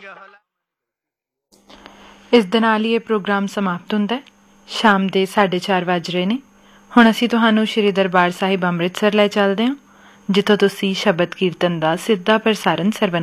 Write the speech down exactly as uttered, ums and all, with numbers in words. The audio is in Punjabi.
ਇਸ ਦੇ ਨਾਲ ਹੀ ਇਹ ਪ੍ਰੋਗਰਾਮ ਸਮਾਪਤ ਹੁੰਦਾ ਹੈ। ਸ਼ਾਮ ਦੇ ਸਾਢੇ ਚਾਰ ਵੱਜ ਰਹੇ ਨੇ। ਹੁਣ ਅਸੀਂ ਤੁਹਾਨੂੰ ਸ਼੍ਰੀ ਦਰਬਾਰ ਸਾਹਿਬ ਅੰਮ੍ਰਿਤਸਰ ਲੈ ਚੱਲਦੇ ਹਾਂ, ਜਿੱਥੋਂ ਤੁਸੀਂ ਸ਼ਬਦ ਕੀਰਤਨ ਦਾ ਸਿੱਧਾ ਪ੍ਰਸਾਰਨ ਸਰਵਣ